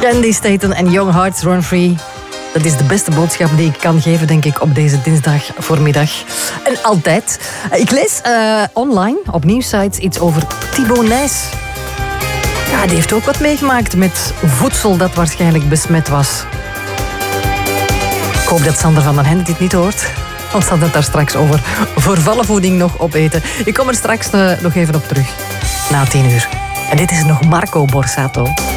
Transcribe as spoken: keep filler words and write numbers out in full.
Candy Staten en Young Hearts Run Free. Dat is de beste boodschap die ik kan geven, denk ik, op deze dinsdag voormiddag. En altijd. Ik lees uh, online, op nieuwsites, iets over Thibaut Nys. Ja, die heeft ook wat meegemaakt met voedsel dat waarschijnlijk besmet was. Ik hoop dat Sander van den Hende dit niet hoort. Ons had het daar straks over vervallenvoeding nog opeten. Ik kom er straks uh, nog even op terug. Na tien uur. En dit is nog Marco Borsato.